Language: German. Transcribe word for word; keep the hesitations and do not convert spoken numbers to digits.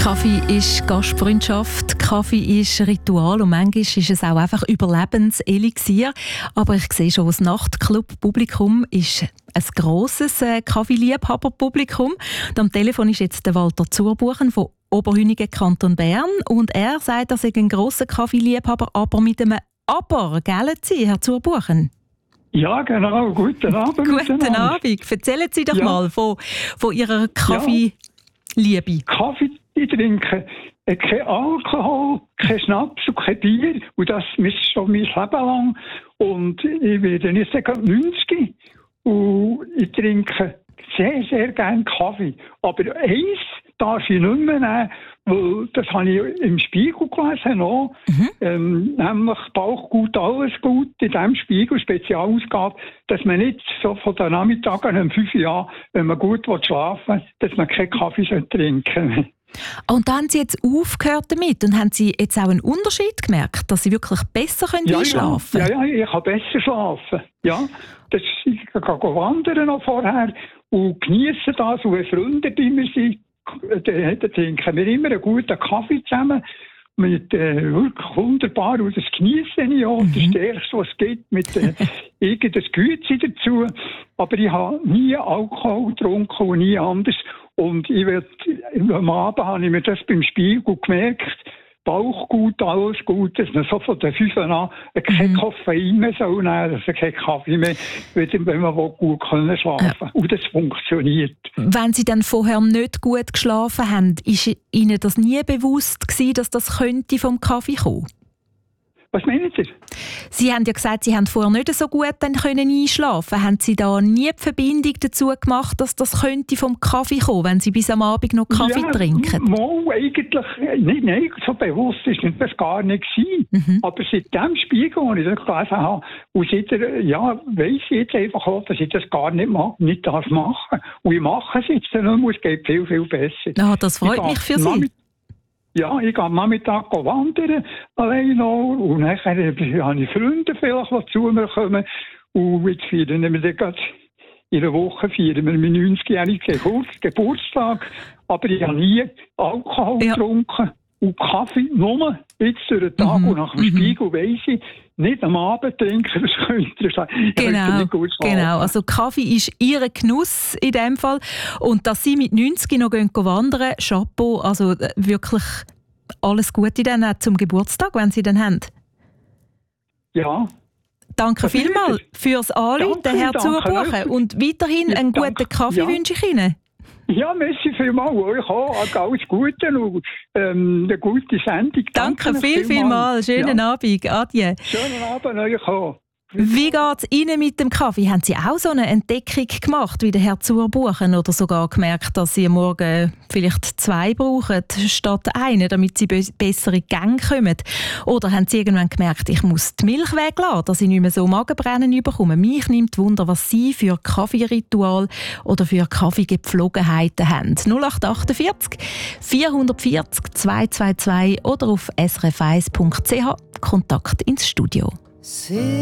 Kaffee ist Gastfreundschaft, Kaffee ist Ritual und manchmal ist es auch einfach Überlebenselixier. Aber ich sehe schon, das Nachtclub-Publikum ist ein grosses äh, Kaffee-Liebhaber-Publikum. Und am Telefon ist jetzt der Walter Zurbuchen von Oberhünigen, Kanton Bern. Und er sagt, er sei ein grosser Kaffee-Liebhaber, aber mit einem Aber, gell Sie, Herr Zurbuchen? Ja, genau. Guten Abend. Guten Abend. Erzählen Sie doch ja. mal von, von Ihrer Kaffee-Liebe. Ja. Kaffee trinken, kein Alkohol, kein Schnaps und kein Bier. Und das ist schon mein Leben lang. Und ich werde jetzt neunzig und ich trinke sehr, sehr gerne Kaffee. Aber eins darf ich nicht mehr nehmen, weil das habe ich im Spiegel gelesen noch. Mhm. Ähm, nämlich Bauch gut, alles gut, in diesem Spiegel Spezialausgabe, dass man nicht so von den Nachmittagen um fünf Uhr, wenn man gut schlafen will, dass man keinen Kaffee trinken soll. Und dann haben Sie jetzt aufgehört damit und haben Sie jetzt auch einen Unterschied gemerkt, dass Sie wirklich besser können ja, einschlafen ja, ja, ja, ich kann besser schlafen. Ja, das, ich kann wandern noch vorher und genießen das. Und wenn Freunde bei mir sind, dann trinken wir immer einen guten Kaffee zusammen. Mit äh, wirklich wunderbar, und das genieße ich auch. Mhm. Das Stärkste, was es gibt, mit äh, irgendeinem Güte dazu. Aber ich habe nie Alkohol getrunken und nie anders. Und ich werd, am Abend habe ich mir das beim Spiegel gemerkt, Bauch gut, alles gut, dass man so von den fünf an kein mhm. Koffein mehr soll nehmen, dass man keinen Kaffee mehr, wenn man gut können schlafen kann. Ja. Und das funktioniert. Wenn Sie dann vorher nicht gut geschlafen haben, ist Ihnen das nie bewusst gewesen, dass das könnte vom Kaffee kommen? Was meinen Sie? Sie haben ja gesagt, Sie haben vorher nicht so gut dann können einschlafen. Haben Sie da nie die Verbindung dazu gemacht, dass das könnte vom Kaffee kommen, wenn Sie bis am Abend noch Kaffee ja, trinken? Mal eigentlich nicht, nein, so bewusst ist das gar nicht gewesen. Mhm. Aber seit dem Spiegel, den ich das gelesen habe, und seitdem, ja, weiss ich jetzt einfach auch, dass ich das gar nicht mag, nicht darf machen. Und ich mache es jetzt nicht mehr, es geht viel, viel besser. Ah, das freut mich für Sie. Ja, ich gehe am Nachmittag wandern, allein noch. Und dann habe ich Freunde vielleicht, die zu mir kommen. Und jetzt feiern wir dann gerade in einer Woche feiern wir meinen neunzigjährigen Geburtstag. Aber ich habe nie Alkohol ja. getrunken und Kaffee nur jetzt durch den Tag. Mhm. Und nach dem Spiegel weiss ich, nicht am Abend trinken, das könnte sein. Genau, genau. Also Kaffee ist Ihr Genuss in dem Fall. Und dass Sie mit neunzig noch gehen wandern, Chapeau, also wirklich alles Gute dann auch zum Geburtstag, wenn Sie dann haben. Ja. Danke vielmals fürs Anrufen, Herr Zurbuchen. Und weiterhin einen guten danke. Kaffee ja. wünsche ich Ihnen. Ja, merci vielmals. Euch auch. Alles Gute und ähm, eine gute Sendung. Danke, danke viel, vielmals. Schönen ja. Abend. Adieu. Schönen Abend euch auch. Wie geht es Ihnen mit dem Kaffee? Haben Sie auch so eine Entdeckung gemacht, wie der Herr Zurbuchen, oder sogar gemerkt, dass Sie am Morgen vielleicht zwei brauchen statt einen, damit Sie be- bessere Gänge kommen? Oder haben Sie irgendwann gemerkt, ich muss die Milch weglassen, dass ich nicht mehr so Magenbrennen bekomme? Mich nimmt Wunder, was Sie für Kaffeeritual oder für Kaffeegepflogenheiten haben. null acht acht vier vier vier zwei zwei zwei oder auf s r f eins punkt c h Kontakt ins Studio.